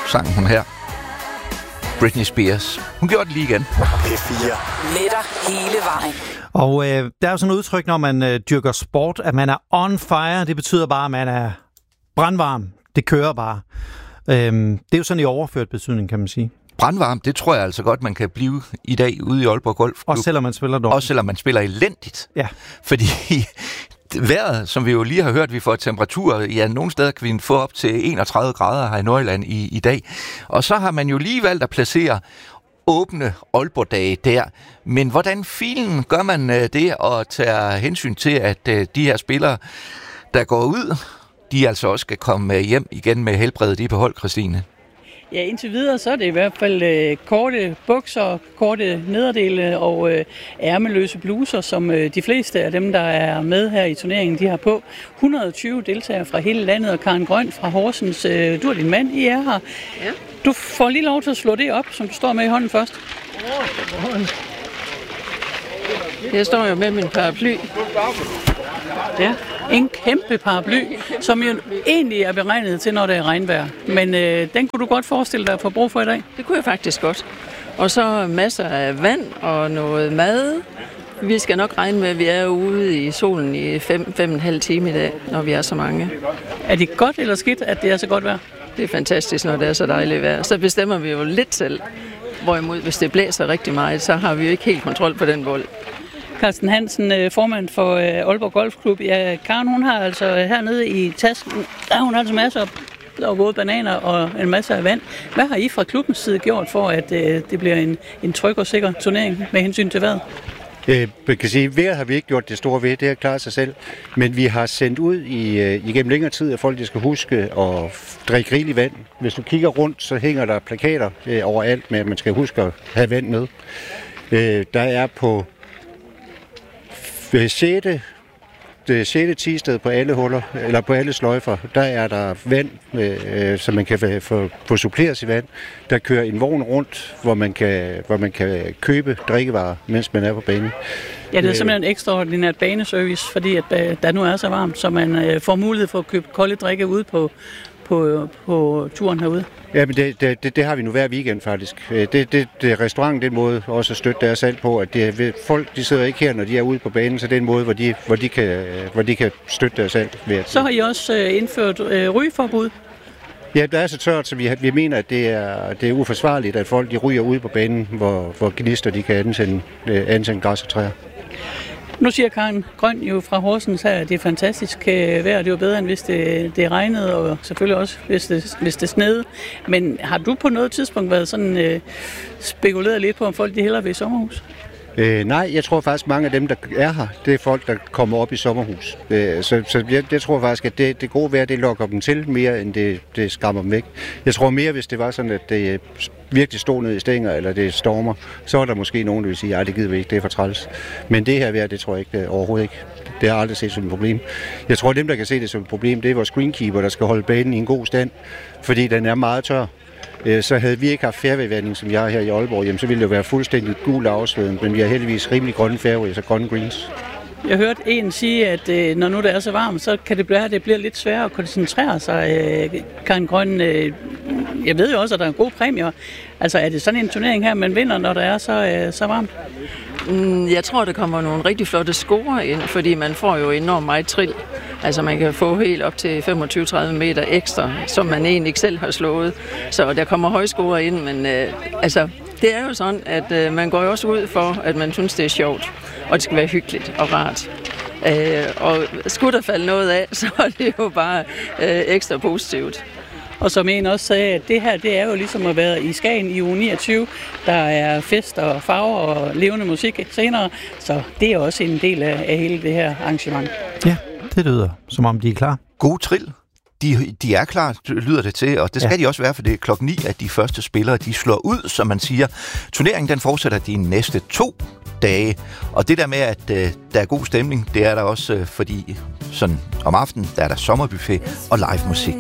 sang hun her. Britney Spears. Hun gjorde det lige igen. P4. Letter hele vejen. Og der er jo sådan et udtryk, når man dyrker sport, at man er on fire. Det betyder bare, at man er brandvarm. Det kører bare. Det er jo sådan i overført betydning, kan man sige. Brandvarm, det tror jeg altså godt, man kan blive i dag ude i Aalborg Golfklub. Også selvom man spiller dårligt. Også selvom man spiller elendigt. Ja. Fordi vejret, som vi jo lige har hørt, vi får temperaturer, ja, nogle steder kan vi få op til 31 grader her i Nordjylland i dag. Og så har man jo lige valgt at placere åbne Aalborg-dage der. Men hvordan filen gør man det og tager hensyn til, at de her spillere, der går ud, de altså også skal komme hjem igen med helbredet i behold, Christine? Ja, indtil videre så er det i hvert fald korte bukser, korte nederdele og ærmeløse bluser, som de fleste af dem, der er med her i turneringen, de har på. 120 deltagere fra hele landet, og Karen Grøn fra Horsens. Du og din mand, I er her. Ja. Du får lige lov til at slå det op, som du står med i hånden først. Jeg står jo med min paraply. Ja, en kæmpe paraply, som jo egentlig er beregnet til, når det er regnvejr. Men den kunne du godt forestille dig at få brug for i dag? Det kunne jeg faktisk godt. Og så masser af vand og noget mad. Vi skal nok regne med, at vi er ude i solen i 5,5 timer i dag, når vi er så mange. Er det godt eller skidt, at det er så godt vejr? Det er fantastisk, når det er så dejligt vejr. Så bestemmer vi jo lidt selv. Hvorimod, hvis det blæser rigtig meget, så har vi jo ikke helt kontrol på den vold. Carsten Hansen, formand for Aalborg Golfklub. Ja, Karen, hun har altså hernede i tasken, der har hun altså masser af våde bananer og en masse af vand. Hvad har I fra klubbens side gjort for, at det bliver en tryg og sikker turnering med hensyn til vejret? Man kan sige, at vejret har vi ikke gjort det store ved, det har klaret sig selv. Men vi har sendt ud igennem længere tid, at folk skal huske at drikke rigeligt vand. Hvis du kigger rundt, så hænger der plakater overalt med, at man skal huske at have vand med. Der er på 6. tisted på alle huller, eller på alle sløjfer, der er der vand, så man kan få suppleret i vand. Der kører en vogn rundt, hvor man kan købe drikkevarer, mens man er på banen. Ja, det er simpelthen en ekstraordinært baneservice, fordi at der nu er så varmt, så man får mulighed for at købe kolde drikke ude på turen herude. Ja, men det har vi nu hver weekend faktisk. Det restauranten, det er en måde også at støtte deres salg på, at folk de sidder ikke her, når de er ude på banen, så det er en måde, hvor de kan støtte deres salg. Så har I også indført rygeforbud? Ja, der er så tørt, så vi mener, at det er uforsvarligt, at folk de ryger ude på banen, hvor gnister de kan ansende græs og træer. Nu siger Karen Grøn jo fra Horsens her, at det er fantastisk vejr. Det er jo bedre, end hvis det regnede, og selvfølgelig også, hvis det snede. Men har du på noget tidspunkt været sådan spekuleret lidt på, om folk de hellere vil i sommerhus? Nej, jeg tror faktisk, mange af dem, der er her, det er folk, der kommer op i sommerhus. Så jeg tror faktisk, at det gode vejr, det lokker dem til mere, end det skræmmer dem væk. Jeg tror mere, hvis det var sådan, at det virkelig stod ned i stænger, eller det stormer, så er der måske nogen, der vil sige, at det gider vi ikke, det er for træls. Men det her vejr, det tror jeg ikke, overhovedet ikke. Det har jeg aldrig set som et problem. Jeg tror, at dem, der kan se det som et problem, det er vores greenkeeper, der skal holde banen i en god stand, fordi den er meget tør. Så havde vi ikke haft fairway-vanding, som jeg har her i Aalborg, jamen, så ville det jo være fuldstændig gul afsveden, men vi har heldigvis rimelig grønne fairways og grønne greens. Jeg hørte en sige, at når nu det er så varmt, så kan det blive, at det bliver lidt sværere at koncentrere sig. Karen Grøn, jeg ved jo også, at der er gode præmier. Altså er det sådan en turnering her, man vinder, når det er så varmt? Jeg tror, der kommer nogle rigtig flotte scorer ind, fordi man får jo enormt meget trill. Altså man kan få helt op til 25-30 meter ekstra, som man egentlig ikke selv har slået. Så der kommer højscorer ind, men det er jo sådan, at man går jo også ud for, at man synes, det er sjovt, og det skal være hyggeligt og rart. Og skulle der falde noget af, så er det jo bare ekstra positivt. Og som en også sagde, at det her, det er jo ligesom at være i Skagen i uge 29. Der er fest og farver og levende musik senere, så det er også en del af hele det her arrangement. Ja, det lyder, som om de er klar. God trill. De er klar, lyder det til, og det skal de også være, for det er 9:00, at de første spillere, de slår ud, som man siger. Turneringen, den fortsætter de næste 2 dage, og det der med, at der er god stemning, det er der også, fordi sådan om aftenen, der er der sommerbuffet og live musik.